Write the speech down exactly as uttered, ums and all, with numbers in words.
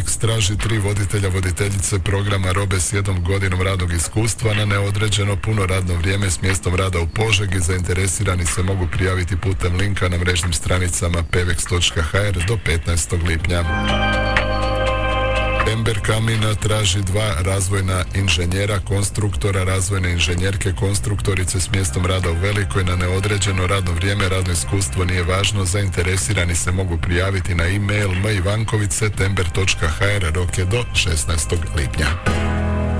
Pevex traži tri voditelja voditeljice programa Robe s jednom godinom radnog iskustva na neodređeno puno radno vrijeme s mjestom rada u Požegi. Zainteresirani se mogu prijaviti putem linka na mrežnim stranicama pevex točka ha er do petnaestog lipnja. Ember Kamina traži dva razvojna inženjera, konstruktora, razvojne inženjerke, konstruktorice s mjestom rada u Velikoj na neodređeno radno vrijeme, radno iskustvo nije važno, zainteresirani se mogu prijaviti na e-mail m ivanković at ember točka ha er, rok je do šesnaestog lipnja.